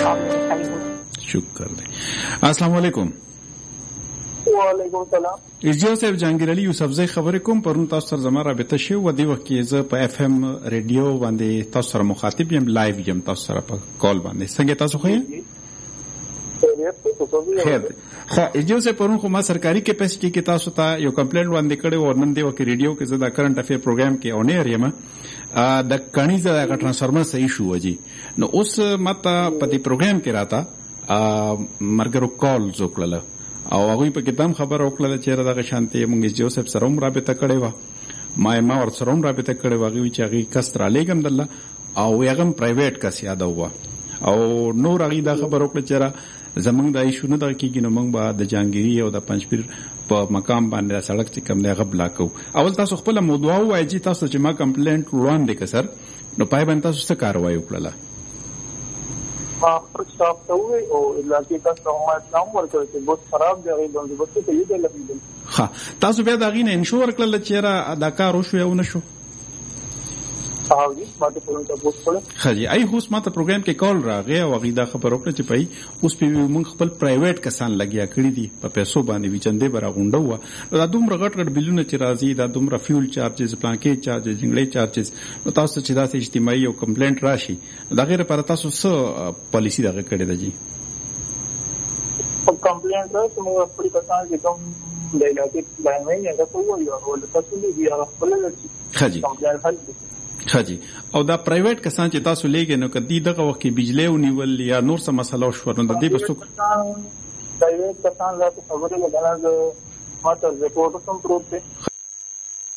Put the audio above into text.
شکر دی. السلام علیکم. وعلیکم السلام. ایجو صاحب جهانگیر علي یوسفزئی خبرې کوم. پرون تاسو سره زما رابطه شوه و دی وخت کې زه په اف ام ریډیو باندې تاسو سره مخاطب یم، لایو یم تاسو سره په کال باندې. څنګه تاسو خو یې؟ خیر. خو ایجو صاحب پرون خو ما سرکاري کیپاسټي کې تاسو ته یو کمپلینټ وړاندې کړی و، نن دی وخت ریډیو کې زه د کرنٹ افیر پروګرام کې اونیر یم د کڼیز د ټرانسفارمر صحیح شو وجي. نو اوس ماته په دې پروګرام کې راته مرګرو کال وکړله او هغه په کتاب خبر وکړه چې دغه شانتي مونږ جوزف سره هم رابطه کړې و، ما ور سره هم رابطه کړې و، هغه چې هغه کس را لګم دله او هغه پرایویټ کس یاد و او نور هغه دا خبر وکړه چې زمونږ د ایشو نه د کېږي نو موږ به د جانګيري او د پنځپیر په مقام باندې سړک چې کوم دی غبلا کو. اول تاسو خپل موضوع وایي چې تاسو چې ما کمپلینټ وړاندې کړ نو پای باندې تاسو څه کاروایی وکړه؟ صاحب ته وي او علاقې تاسو هم نام ورکړی چې بہت خراب دی، غي باندې بس ته یې لګیدل. ها تاسو بیا دا غینه انشور کړل چې را دا کار وشو یا ونه شو؟ صاحب جی ماته پرون ته بوت کړل. خجی ای هوس ماته پروګرام کې کال راغی او غي دا خبر وکړه چې پای اوس په موږ خپل پرایویټ کسان لګیا کړی دي په پیسو باندې وچندې برا غونډه و دا دومره غټ غټ بلونه چې راځي دا دومره فیول چارجز، پلانکې چارجز، جنګړې چارجز، نو تاسو چې دا اجتماعي او کمپلینټ راشي دا غیر پر تاسو څه پالیسی دغه کړی دی؟ کمپلینټ راځي موږ خپل کسان چې کوم د علاقې باندې هغه څه وایي او د تاسو لري هغه خپل لري. خجی خجی او دا پرایویټ کسان چې تاسو لګي نو کدی دغه وخت کې بجلی ونیول یا نور څه مسله شو نو د دې بسو پرایویټ کسان لا خبره لګاله ماته رپورټ هم پروت دی.